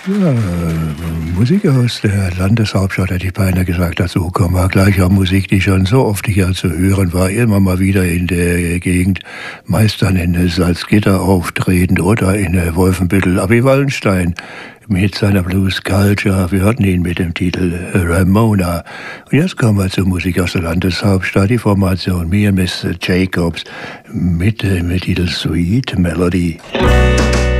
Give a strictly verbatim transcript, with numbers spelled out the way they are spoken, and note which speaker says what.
Speaker 1: Ja, Musik aus der Landeshauptstadt, hätte ich beinahe gesagt. Dazu kommen wir gleich. Auch Musik, die schon so oft hier zu hören war, immer mal wieder in der Gegend, meist dann in Salzgitter auftretend oder in Wolfenbüttel. Abi Wallenstein mit seiner Blues Culture. Wir hörten ihn mit dem Titel Ramona. Und jetzt kommen wir zur Musik aus der Landeshauptstadt, die Formation Me and Miss Jacobs mit dem Titel Sweet Melody.